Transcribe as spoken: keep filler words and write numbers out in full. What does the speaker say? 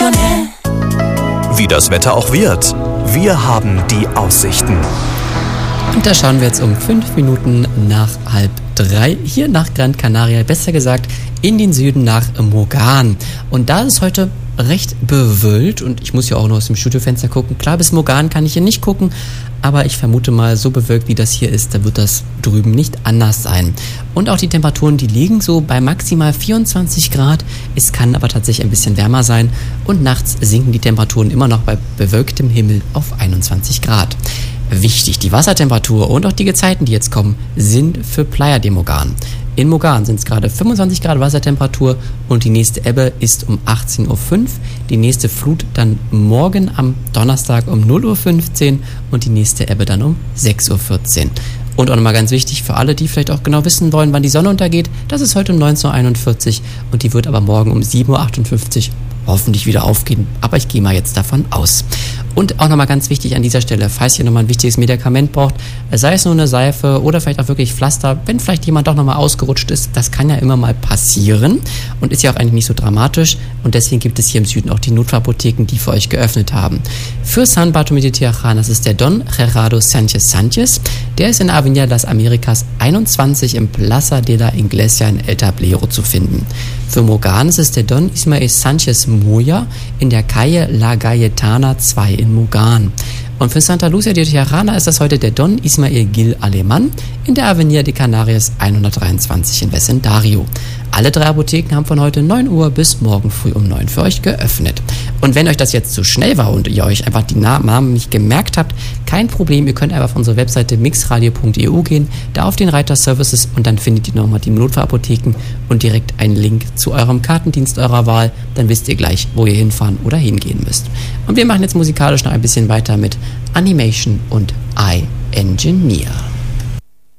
Sonne. Wie das Wetter auch wird. Wir haben die Aussichten. Und da schauen wir jetzt um fünf Minuten nach halb drei hier nach Gran Canaria, besser gesagt in den Süden nach Mogan. Und da ist es heute recht bewölkt und ich muss ja auch noch aus dem Studiofenster gucken. Klar, bis Mogan kann ich hier nicht gucken, aber ich vermute mal, so bewölkt wie das hier ist, da wird das drüben nicht anders sein. Und auch die Temperaturen, die liegen so bei maximal vierundzwanzig Grad. Es kann aber tatsächlich ein bisschen wärmer sein und nachts sinken die Temperaturen immer noch bei bewölktem Himmel auf einundzwanzig Grad. Wichtig, die Wassertemperatur und auch die Gezeiten, die jetzt kommen, sind für Playa de Mogan. In Mogan sind es gerade fünfundzwanzig Grad Wassertemperatur und die nächste Ebbe ist um achtzehn Uhr fünf, die nächste Flut dann morgen am Donnerstag um null Uhr fünfzehn und die nächste Ebbe dann um sechs Uhr vierzehn. Und auch nochmal ganz wichtig für alle, die vielleicht auch genau wissen wollen, wann die Sonne untergeht, das ist heute um neunzehn Uhr einundvierzig und die wird aber morgen um sieben Uhr achtundfünfzig hoffentlich wieder aufgehen, aber ich gehe mal jetzt davon aus. Und auch nochmal ganz wichtig an dieser Stelle, falls ihr nochmal ein wichtiges Medikament braucht, sei es nur eine Seife oder vielleicht auch wirklich Pflaster, wenn vielleicht jemand doch nochmal ausgerutscht ist, das kann ja immer mal passieren und ist ja auch eigentlich nicht so dramatisch und deswegen gibt es hier im Süden auch die Notfallapotheken, die für euch geöffnet haben. Für San Bartolomé de Tirajana, das ist der Don Gerardo Sánchez Sánchez, der ist in der Avenida Las Americas einundzwanzig im Plaza de la Iglesia in El Tablero zu finden. Für Mogan ist es der Don Ismael Sánchez Moya in der Calle La Galletana zwei in Mogan. Und für Santa Lucia de Tirajana ist das heute der Don Ismael Gil Alemán in der Avenida de Canarias hundertdreiundzwanzig in Vecindario. Alle drei Apotheken haben von heute neun Uhr bis morgen früh um neun für euch geöffnet. Und wenn euch das jetzt zu schnell war und ihr euch einfach die Namen nicht gemerkt habt, kein Problem, ihr könnt einfach auf unsere Webseite mixradio punkt e u gehen, da auf den Reiter Services und dann findet ihr nochmal die Notfallapotheken und direkt einen Link zu eurem Kartendienst eurer Wahl. Dann wisst ihr gleich, wo ihr hinfahren oder hingehen müsst. Und wir machen jetzt musikalisch noch ein bisschen weiter mit Animation und I Engineer.